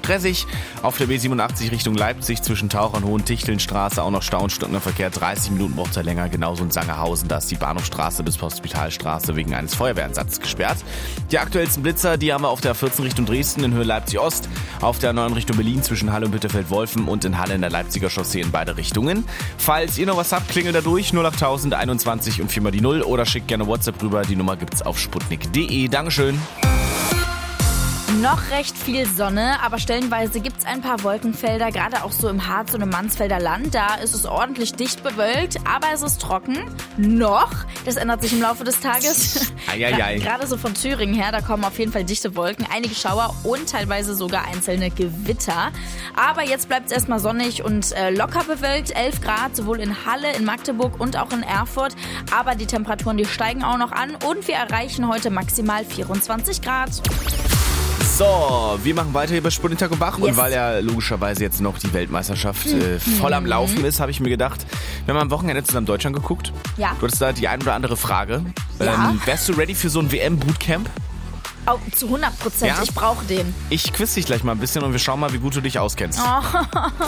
stressig. Auf der B87 Richtung Leipzig zwischen Taucher und Hohentichtelnstraße auch noch Stau und Stundenverkehr. 30 Minuten braucht er länger. Genauso in Sangerhausen, da ist die Bahnhofstraße bis Hospitalstraße wegen eines Feuerwehreinsatzes gesperrt. Die aktuellsten Blitzer, die haben wir auf der 14 Richtung Dresden in Höhe Leipzig-Ost, auf der 9 Richtung Berlin zwischen Halle und Bitterfeld-Wolfen und in Halle in der Leipziger Chaussee in beide Richtungen. Falls ihr noch was habt, klingelt da durch 08000 21 und 4 mal die 0 oder schickt gerne WhatsApp rüber. Die Nummer gibt's auf sputnik.de. Dankeschön. Noch recht viel Sonne, aber stellenweise gibt es ein paar Wolkenfelder, gerade auch so im Harz- und im Mansfelder Land. Da ist es ordentlich dicht bewölkt, aber es ist trocken. Noch. Das ändert sich im Laufe des Tages. Gerade so von Thüringen her, da kommen auf jeden Fall dichte Wolken, einige Schauer und teilweise sogar einzelne Gewitter. Aber jetzt bleibt es erstmal sonnig und locker bewölkt. 11 Grad, sowohl in Halle, in Magdeburg und auch in Erfurt. Aber die Temperaturen, die steigen auch noch an und wir erreichen heute maximal 24 Grad. So, wir machen weiter hier bei Sputnik Tag und Wach. Yes. Und weil ja logischerweise jetzt noch die Weltmeisterschaft voll am Laufen ist, habe ich mir gedacht, wir haben am Wochenende zusammen Deutschland geguckt. Ja. Du hattest da die ein oder andere Frage. Ja. Wärst du ready für so ein WM-Bootcamp? Oh, zu 100%. Ja? Ich brauche den. Ich quiz dich gleich mal ein bisschen und wir schauen mal, wie gut du dich auskennst. Oh.